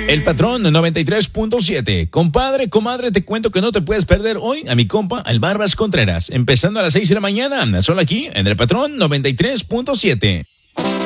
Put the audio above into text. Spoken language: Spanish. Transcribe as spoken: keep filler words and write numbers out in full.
El Patrón noventa y tres punto siete. Compadre, comadre, te cuento que no te puedes perder hoy a mi compa, el Barbas Contreras. Empezando a las seis de la mañana, solo aquí en El Patrón noventa y tres punto siete.